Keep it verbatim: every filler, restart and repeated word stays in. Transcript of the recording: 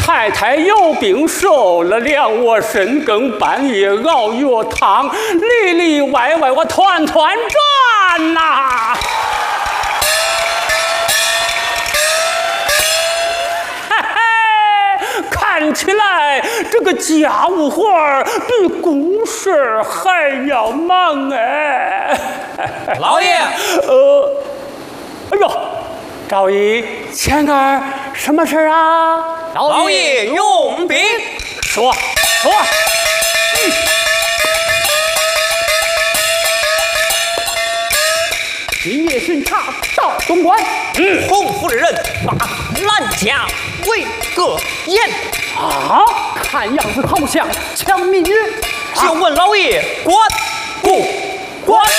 太太有病受了凉，我深更半夜熬药汤，里里外外我团团转呐、啊。看起来这个家务活儿比公事还要忙哎。 老爷， 呃，哎呦，赵姨，前个儿什么事儿啊？ 老爷用兵， 说说。嗯。今夜巡查到东关， 嗯，洪夫人把兰家为个言啊，看样子好像抢民女， 就问老爷管不管？